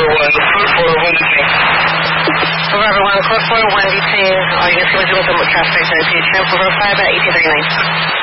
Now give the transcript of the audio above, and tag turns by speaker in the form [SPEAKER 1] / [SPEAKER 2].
[SPEAKER 1] November 1, code 4, 1 detain. All you can see was you open with traffic, 32, trim 405 at 1839.